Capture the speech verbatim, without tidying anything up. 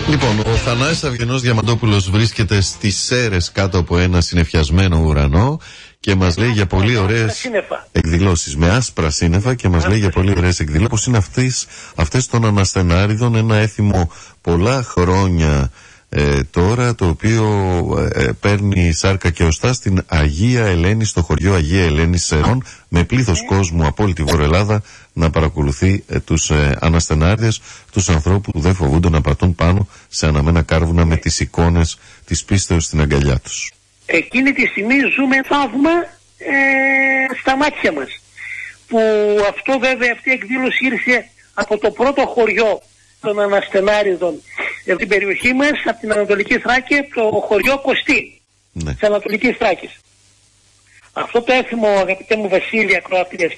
Λοιπόν, ο Θανάσης Αυγενός Διαμαντόπουλος βρίσκεται στις Σέρρες κάτω από ένα συννεφιασμένο ουρανό και μας λέει για πολύ ωραίες εκδηλώσεις με άσπρα σύννεφα και μας λέει για πολύ ωραίες εκδηλώσεις όπως είναι αυτές, αυτές των Αναστενάριδων, ένα έθιμο πολλά χρόνια ε, τώρα, το οποίο ε, παίρνει σάρκα και οστά στην Αγία Ελένη, στο χωριό Αγία Ελένη Σερών, με πλήθος κόσμου από όλη τη Βορειοελλάδα να παρακολουθεί ε, τους ε, Αναστενάριδες, τους ανθρώπους που δεν φοβούνται να πατούν πάνω σε αναμένα κάρβουνα με τις εικόνες της πίστεως στην αγκαλιά τους. Εκείνη τη στιγμή ζούμε θαύμα ε, στα μάτια μας, που αυτό βέβαια, αυτή η εκδήλωση ήρθε από το πρώτο χωριό των Αναστενάριδων από την περιοχή μας, από την Ανατολική Θράκη, το χωριό Κωστή, ναι, της Ανατολικής Θράκης. Αυτό το έθιμο, αγαπητέ μου Βασίλη, ακροατήριας